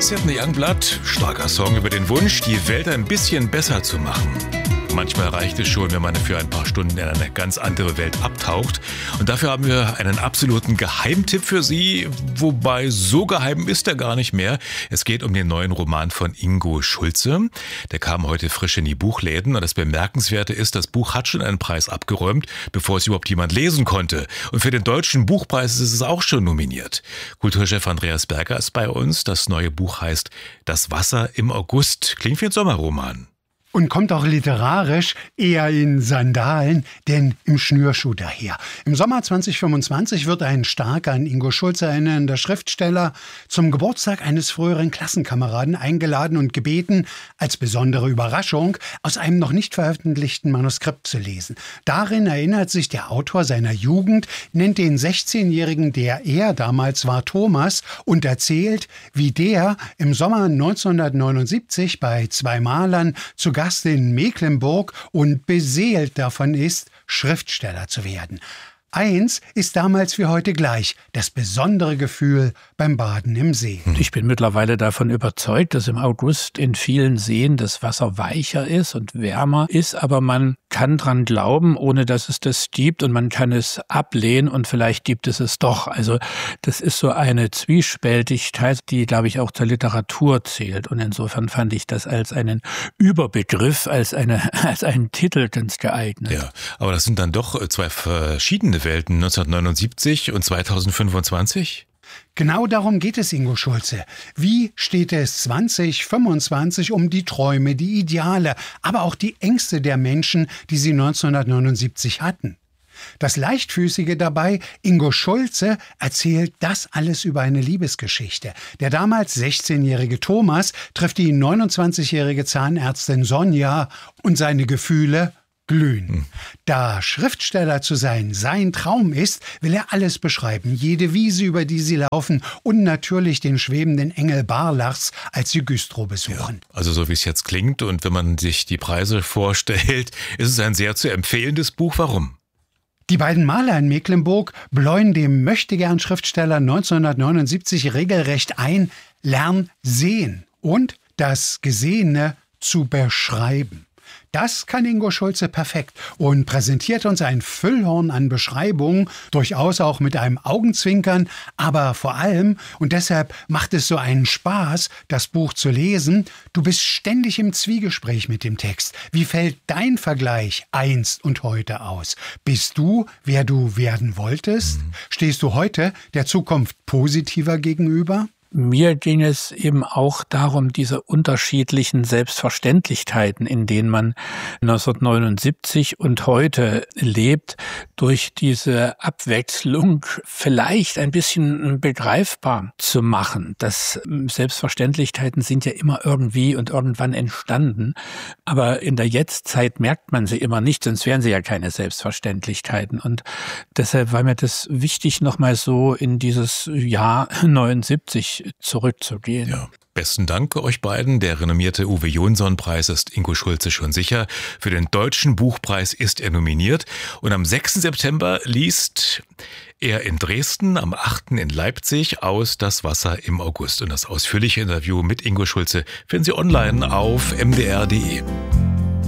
Sydney Youngblood, starker Song über den Wunsch, die Welt ein bisschen besser zu machen. Manchmal reicht es schon, wenn man für ein paar Stunden in eine ganz andere Welt abtaucht. Und dafür haben wir einen absoluten Geheimtipp für Sie, wobei so geheim ist er gar nicht mehr. Es geht um den neuen Roman von Ingo Schulze. Der kam heute frisch in die Buchläden und das Bemerkenswerte ist, das Buch hat schon einen Preis abgeräumt, bevor es überhaupt jemand lesen konnte. Und für den Deutschen Buchpreis ist es auch schon nominiert. Kulturchef Andreas Berger ist bei uns. Das neue Buch heißt Das Wasser im August. Klingt wie ein Sommerroman. Und kommt auch literarisch eher in Sandalen, denn im Schnürschuh daher. Im Sommer 2025 wird ein stark an Ingo Schulze erinnernder Schriftsteller zum Geburtstag eines früheren Klassenkameraden eingeladen und gebeten, als besondere Überraschung aus einem noch nicht veröffentlichten Manuskript zu lesen. Darin erinnert sich der Autor seiner Jugend, nennt den 16-Jährigen, der er damals war, Thomas, und erzählt, wie der im Sommer 1979 bei zwei Malern zu Gast in Mecklenburg und beseelt davon ist, Schriftsteller zu werden. Eins ist damals wie heute gleich, das besondere Gefühl beim Baden im See. Ich bin mittlerweile davon überzeugt, dass im August in vielen Seen das Wasser weicher ist und wärmer ist, aber man kann dran glauben, ohne dass es das gibt, und man kann es ablehnen und vielleicht gibt es es doch. Also das ist so eine Zwiespältigkeit, die, glaube ich, auch zur Literatur zählt, und insofern fand ich das als einen Überbegriff, als einen Titel ganz geeignet. Ja, aber das sind dann doch zwei verschiedene Welten, 1979 und 2025? Genau darum geht es Ingo Schulze. Wie steht es 2025 um die Träume, die Ideale, aber auch die Ängste der Menschen, die sie 1979 hatten? Das Leichtfüßige dabei, Ingo Schulze erzählt das alles über eine Liebesgeschichte. Der damals 16-jährige Thomas trifft die 29-jährige Zahnärztin Sonja und seine Gefühle glühen. Da Schriftsteller zu sein sein Traum ist, will er alles beschreiben. Jede Wiese, über die sie laufen, und natürlich den schwebenden Engel Barlachs, als sie Güstrow besuchen. Ja, also so wie es jetzt klingt und wenn man sich die Preise vorstellt, ist es ein sehr zu empfehlendes Buch. Warum? Die beiden Maler in Mecklenburg bläuen dem Möchtegern-Schriftsteller 1979 regelrecht ein, lern sehen und das Gesehene zu beschreiben. Das kann Ingo Schulze perfekt und präsentiert uns ein Füllhorn an Beschreibungen, durchaus auch mit einem Augenzwinkern, aber vor allem, und deshalb macht es so einen Spaß, das Buch zu lesen, du bist ständig im Zwiegespräch mit dem Text. Wie fällt dein Vergleich einst und heute aus? Bist du, wer du werden wolltest? Stehst du heute der Zukunft positiver gegenüber? Mir ging es eben auch darum, diese unterschiedlichen Selbstverständlichkeiten, in denen man 1979 und heute lebt, durch diese Abwechslung vielleicht ein bisschen begreifbar zu machen. Das Selbstverständlichkeiten sind ja immer irgendwie und irgendwann entstanden, aber in der Jetztzeit merkt man sie immer nicht, sonst wären sie ja keine Selbstverständlichkeiten. Und deshalb war mir das wichtig, nochmal so in dieses Jahr 79 zurückzugehen. Ja. Besten Dank euch beiden. Der renommierte Uwe Jonsson-Preis ist Ingo Schulze schon sicher. Für den Deutschen Buchpreis ist er nominiert. Und am 6. September liest er in Dresden, am 8. in Leipzig aus Das Wasser im August. Und das ausführliche Interview mit Ingo Schulze finden Sie online auf mdr.de.